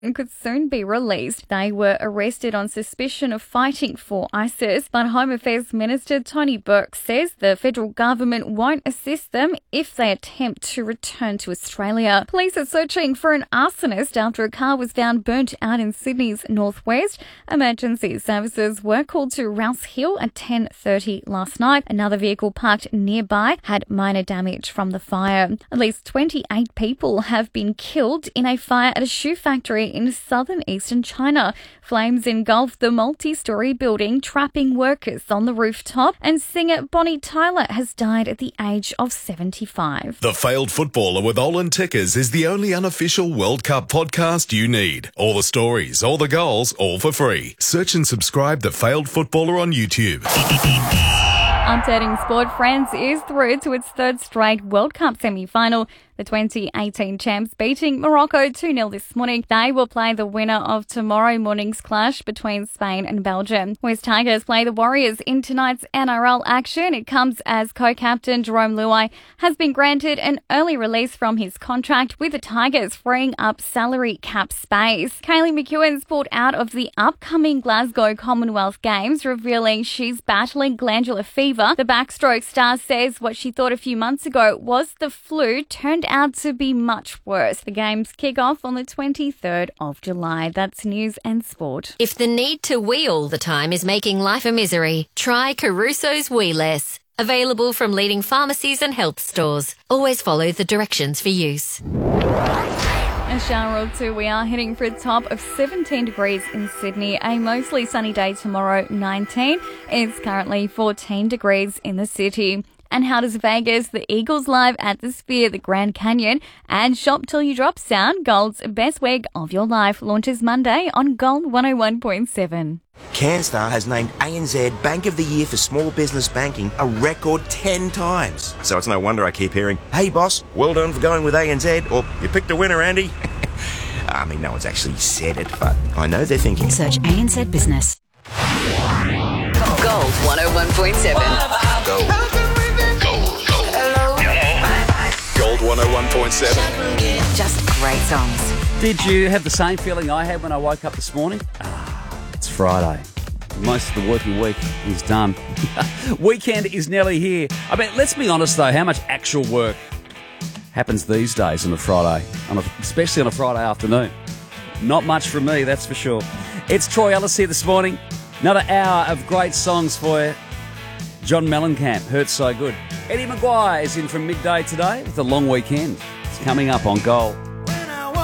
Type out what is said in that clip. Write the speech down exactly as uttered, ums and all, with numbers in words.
could soon be released. They were arrested on suspicion of fighting for ISIS, but Home Affairs Minister Tony Burke says the federal government won't assist them if they attempt to return to Australia. Police are searching for an arsonist after a car was found burnt out in Sydney's northwest. Emergency services were called to Rouse Hill at ten thirty last night. Another vehicle parked nearby had minor damage from the fire. At least twenty-eight people have been killed in a fire at a shoe factory in southern eastern China. Flames engulfed the multi-storey building, trapping workers on the rooftop, and singer Bonnie Tyler has died at the age of seventy-five. The Failed Footballer with Olin Tickers is the only unofficial World Cup podcast you need. All the stories, all the goals, all for free. Search and subscribe The Failed Footballer on YouTube. Updating sport, France is through to its third straight World Cup semi-final. The twenty eighteen champs beating Morocco two nil this morning. They will play the winner of tomorrow morning's clash between Spain and Belgium. West Tigers play the Warriors in tonight's N R L action. It comes as co-captain Jerome Luai has been granted an early release from his contract with the Tigers, freeing up salary cap space. Kaylee McEwen's pulled out of the upcoming Glasgow Commonwealth Games, revealing she's battling glandular fever. The backstroke star says what she thought a few months ago was the flu turned out to be much worse. The games kick off on the twenty-third of July. That's news and sport. If the need to wee all the time is making life a misery, try Caruso's Wee Less. Available from leading pharmacies and health stores. Always follow the directions for use. A shower or two. We are heading for a top of seventeen degrees in Sydney. A mostly sunny day tomorrow, nineteen. It's currently fourteen degrees in the city. And how does Vegas, the Eagles live at the Sphere, the Grand Canyon, and Shop Till You Drop sound? Gold's best week of your life launches Monday on Gold one oh one point seven. CanStar has named A N Z Bank of the Year for Small Business Banking a record ten times. So it's no wonder I keep hearing, "Hey boss, well done for going with A N Z," or "You picked a winner, Andy." I mean, no one's actually said it, but I know they're thinking. Search A N Z Business. Gold one oh one point seven. Gold. Gold. Gold. Gold one oh one point seven. Just great songs. Did you have the same feeling I had when I woke up this morning? Ah, it's Friday. Most of the working week is done. Weekend is nearly here. I mean, let's be honest though, how much actual work happens these days on a Friday, on a, especially on a Friday afternoon? Not much from me, that's for sure. It's Troy Ellis here this morning. Another hour of great songs for you. John Mellencamp, Hurts So Good. Eddie Maguire is in from midday today with a long weekend. It's coming up on Gold.